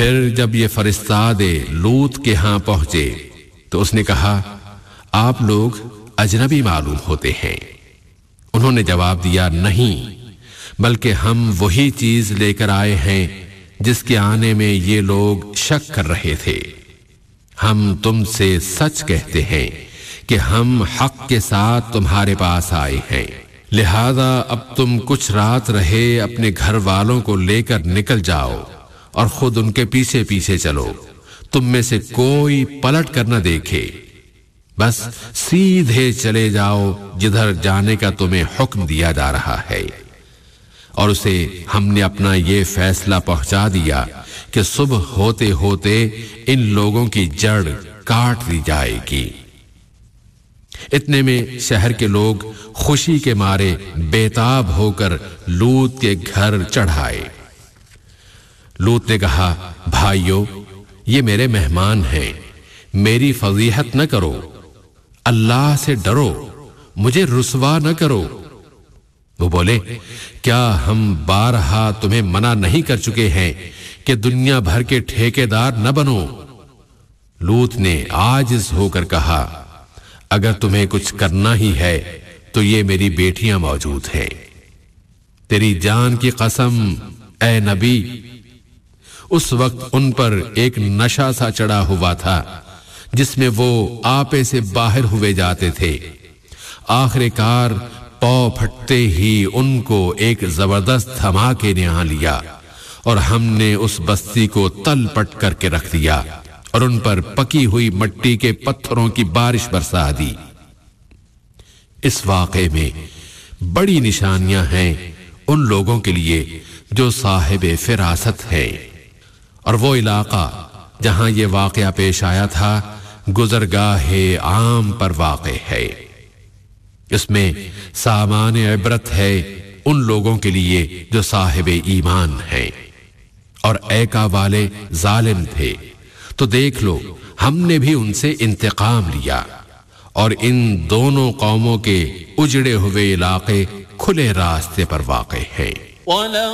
پھر جب یہ فرستادے لوط کے ہاں پہنچے تو اس نے کہا آپ لوگ اجنبی معلوم ہوتے ہیں۔ انہوں نے جواب دیا نہیں، بلکہ ہم وہی چیز لے کر آئے ہیں جس کے آنے میں یہ لوگ شک کر رہے تھے۔ ہم تم سے سچ کہتے ہیں کہ ہم حق کے ساتھ تمہارے پاس آئے ہیں، لہذا اب تم کچھ رات رہے اپنے گھر والوں کو لے کر نکل جاؤ اور خود ان کے پیچھے پیچھے چلو، تم میں سے کوئی پلٹ کر نہ دیکھے، بس سیدھے چلے جاؤ جدھر جانے کا تمہیں حکم دیا جا رہا ہے۔ اور اسے ہم نے اپنا یہ فیصلہ پہنچا دیا کہ صبح ہوتے ہوتے ان لوگوں کی جڑ کاٹ دی جائے گی۔ اتنے میں شہر کے لوگ خوشی کے مارے بےتاب ہو کر لوط کے گھر چڑھ آئے۔ لوط نے کہا بھائیو، یہ میرے مہمان ہیں، میری فضیحت نہ کرو، اللہ سے ڈرو، مجھے رسوا نہ کرو۔ وہ بولے کیا ہم بارہا تمہیں منع نہیں کر چکے ہیں کہ دنیا بھر کے ٹھیکیدار نہ بنو؟ لوط نے عاجز ہو کر کہا اگر تمہیں کچھ کرنا ہی ہے تو یہ میری بیٹیاں موجود ہیں، تیری جان کی قسم اے نبی۔ اس وقت ان پر ایک نشہ سا چڑھا ہوا تھا جس میں وہ آپے سے باہر ہوئے جاتے تھے۔ آخر کار پاؤں پھٹتے ہی ان کو ایک زبردست دھماکے نے آ لیا اور ہم نے اس بستی کو تل پٹ کر کے رکھ دیا اور ان پر پکی ہوئی مٹی کے پتھروں کی بارش برسا دی۔ اس واقعے میں بڑی نشانیاں ہیں ان لوگوں کے لیے جو صاحب فراست ہیں۔ اور وہ علاقہ جہاں یہ واقعہ پیش آیا تھا گزرگاہ عام پر واقع ہے۔ اس میں سامان عبرت ہے ان لوگوں کے لیے جو صاحب ایمان ہیں۔ اور ایکا والے ظالم تھے تو دیکھ لو ہم نے بھی ان سے انتقام لیا، اور ان دونوں قوموں کے اجڑے ہوئے علاقے کھلے راستے پر واقع ہیں۔